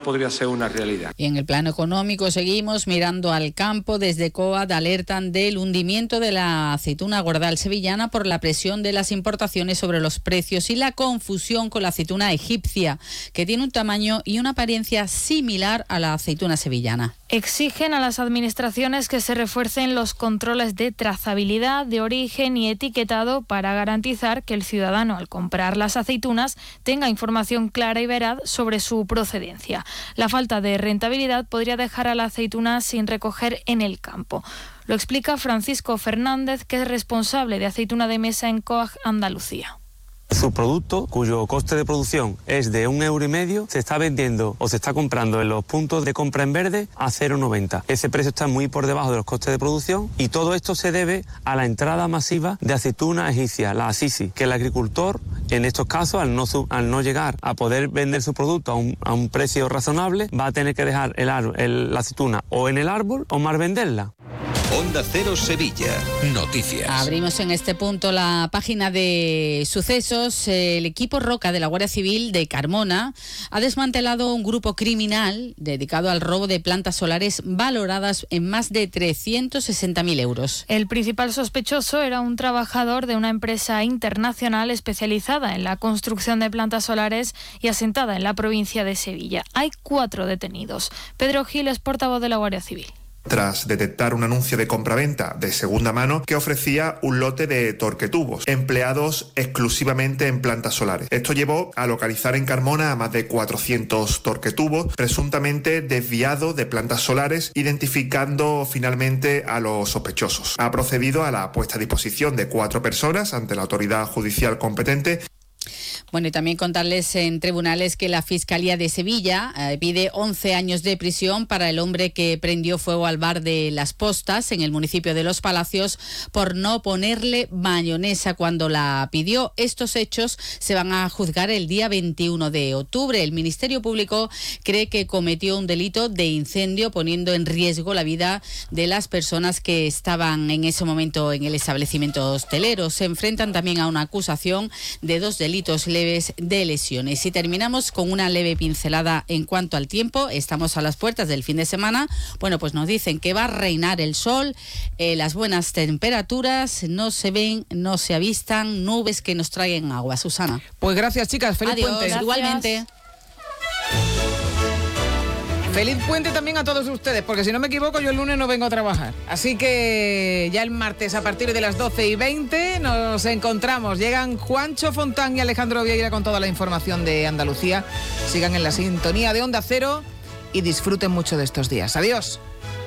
podría ser una realidad. Y en el plano económico seguimos mirando al campo. Desde COAD alertan del hundimiento de la aceituna Gordal sevillana por la presión de las importaciones sobre los precios y la confusión con la aceituna egipcia, que tiene un tamaño y una apariencia similar a la aceituna sevillana. Exigen a las administraciones que se refuercen los controles de trazabilidad, de origen y etiquetado para garantizar que el ciudadano, al comprar las aceitunas, tenga información clara y veraz sobre su procedencia. La falta de rentabilidad podría dejar a la aceituna sin recoger en el campo. Lo explica Francisco Fernández, que es responsable de aceituna de mesa en COAG Andalucía. Su producto, cuyo coste de producción es de 1,5 €, se está vendiendo o se está comprando en los puntos de compra en verde a 0,90. Ese precio está muy por debajo de los costes de producción y todo esto se debe a la entrada masiva de aceituna egipcia, la Asisi, que el agricultor, en estos casos, al no llegar a poder vender su producto a un precio razonable, va a tener que dejar la aceituna o en el árbol o más venderla. Onda Cero Sevilla. Noticias. Abrimos en este punto la página de sucesos. El equipo Roca de la Guardia Civil de Carmona ha desmantelado un grupo criminal dedicado al robo de plantas solares valoradas en más de 360.000 euros. El principal sospechoso era un trabajador de una empresa internacional especializada en la construcción de plantas solares y asentada en la provincia de Sevilla. Hay 4 detenidos. Pedro Gil es portavoz de la Guardia Civil. Tras detectar un anuncio de compraventa de segunda mano que ofrecía un lote de torquetubos empleados exclusivamente en plantas solares. Esto llevó a localizar en Carmona a más de 400 torquetubos presuntamente desviados de plantas solares, identificando finalmente a los sospechosos. Ha procedido a la puesta a disposición de 4 personas ante la autoridad judicial competente. Bueno, y también contarles en tribunales que la Fiscalía de Sevilla pide 11 años de prisión para el hombre que prendió fuego al bar de Las Postas en el municipio de Los Palacios por no ponerle mayonesa cuando la pidió. Estos hechos se van a juzgar el día 21 de octubre. El Ministerio Público cree que cometió un delito de incendio poniendo en riesgo la vida de las personas que estaban en ese momento en el establecimiento hostelero. Se enfrentan también a una acusación de 2 delitos leves de lesiones. Y terminamos con una leve pincelada en cuanto al tiempo. Estamos a las puertas del fin de semana. Bueno, pues nos dicen que va a reinar el sol, las buenas temperaturas, no se ven, no se avistan nubes que nos traigan agua. Susana. Pues gracias, chicas. Feliz Adiós, puente. Igualmente. Feliz puente también a todos ustedes, porque si no me equivoco yo el lunes no vengo a trabajar. Así que ya el martes a partir de las 12:20 nos encontramos. Llegan Juancho Fontán y Alejandro Vieira con toda la información de Andalucía. Sigan en la sintonía de Onda Cero y disfruten mucho de estos días. Adiós.